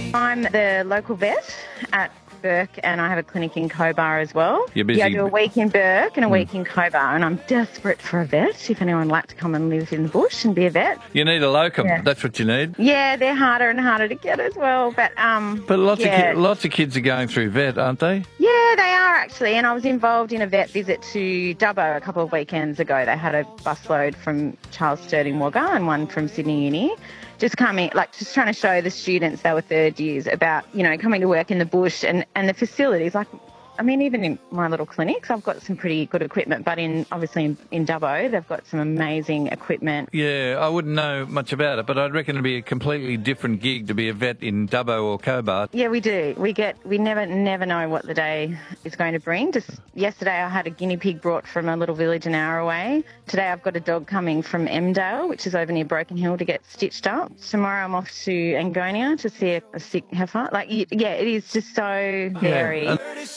I'm the local vet at Burke, and I have a clinic in Cobar as well. You're busy. Yeah, I do a week in Burke and a week in Cobar, and I'm desperate for a vet. If anyone would like to come and live in the bush and be a vet. You need a locum. Yeah. That's what you need. Yeah, they're harder and harder to get as well. But lots of kids are going through vet, aren't they? Yeah, they are actually. And I was involved in a vet visit to Dubbo a couple of weekends ago. They had a busload from Charles Sturt in Wagga and one from Sydney Uni. Just trying to show the students, they were third years, about, coming to work in the bush and the facilities. Even in my little clinics, I've got some pretty good equipment, but obviously in Dubbo, they've got some amazing equipment. Yeah, I wouldn't know much about it, but I'd reckon it'd be a completely different gig to be a vet in Dubbo or Cobar. Yeah, we do. We never know what the day is going to bring. Just yesterday I had a guinea pig brought from a little village an hour away. Today I've got a dog coming from Emdale, which is over near Broken Hill, to get stitched up. Tomorrow I'm off to Angonia to see a sick heifer. It is just so varied. Yeah.